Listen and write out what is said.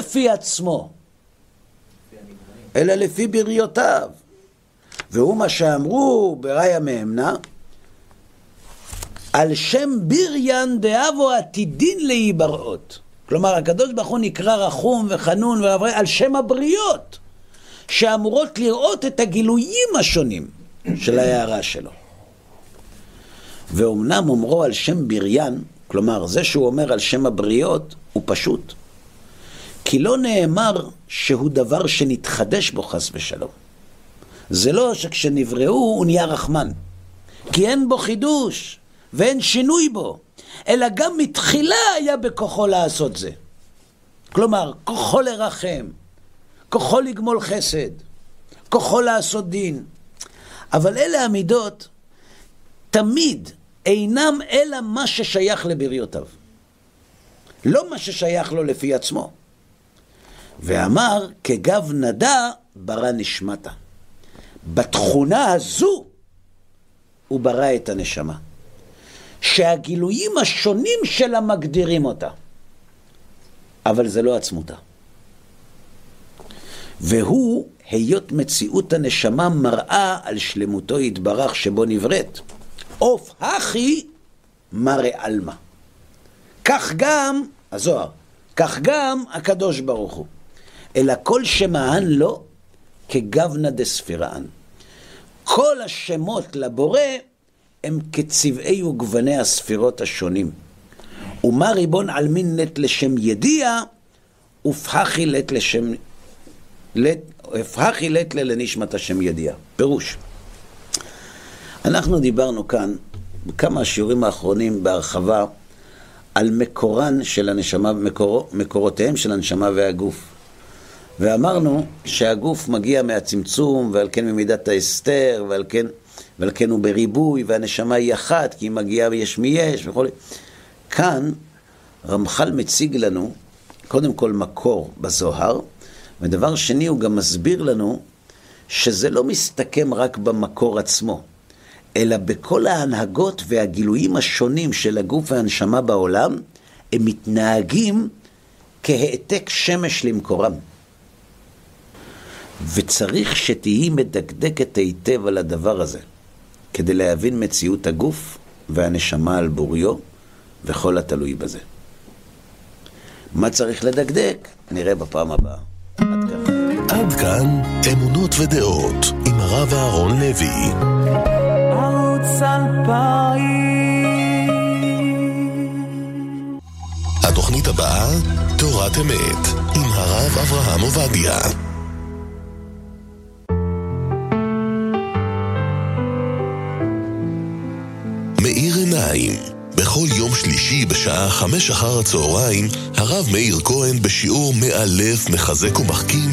לפי עצמו, אלא לפי בריותיו. והוא מה שאמרו בראיה מהמנה, על שם בריין דאבו עתידין להיבראות. כלומר, הקדוש ברוך הוא נקרא רחום וחנון על שם הבריות, שאמורות לראות את הגילויים השונים של ההערה שלו. ואומנם אומרו על שם בריין, כלומר, זה שהוא אומר על שם הבריות, הוא פשוט. כי לא נאמר שהוא דבר שנתחדש בו חס ושלום. זה לא שכשנבראו הוא נהיה רחמן, כי אין בו חידוש ואין שינוי בו, אלא גם מתחילה היה בכוחו לעשות זה. כלומר, כוחו לרחם, כוחו לגמול חסד, כוחו לעשות דין. אבל אלה המידות תמיד אינם אלא מה ששייך לבריותיו, לא מה ששייך לו לפי עצמו. ואמר, כגב נדע ברא נשמתה. בתכונה הזו הוא ברא את הנשמה, שהגילויים השונים שלה מגדירים אותה, אבל זה לא עצמותה. והוא, היות מציאות הנשמה מראה על שלמותו יתברך שבו נבראת, אוף הכי מראה אלמה. כך גם הזוהר, כך גם הקדוש ברוך הוא. אלא כל שמען לו כגוונה דספירן. כל השמות לבורא הם כצבעי וגווני הספירות השונים. ומה ריבון עלמין לת לשם ידיע, ופחי לת לשם הפכי לת לנשמת השם ידיע. פירוש, אנחנו דיברנו כאן בכמה השיעורים האחרונים בהרחבה על מקורן של הנשמה, מקורותיהם של הנשמה והגוף. ואמרנו שהגוף מגיע מהצמצום, ועל כן ממידת ההסתר, ועל כן הוא בריבוי, והנשמה היא אחת, כי היא מגיעה יש מיש וכל. כאן רמח"ל מציג לנו קודם כל מקור בזוהר, ודבר שני הוא גם מסביר לנו שזה לא מסתכם רק במקור עצמו, אלא בכל ההנהגות והגילויים השונים של הגוף והנשמה בעולם, הם מתנהגים כהעתק שמש למקורם. וצריך שתהי מדקדקת היטב על הדבר הזה, כדי להבין מציאות הגוף והנשמה על בוריו וכל התלוי בזה. מה צריך לדקדק? נראה בפעם הבאה. עד כאן אמונות ודעות עם הרב אהרון לוי. התוכנית הבאה, תורת אמת עם הרב אברהם עובדיה. מאיר עיניים, בכל יום שלישי בשעה 5 אחר הצהריים, הרב מאיר כהן בשיעור מאלף מחזק ומחכים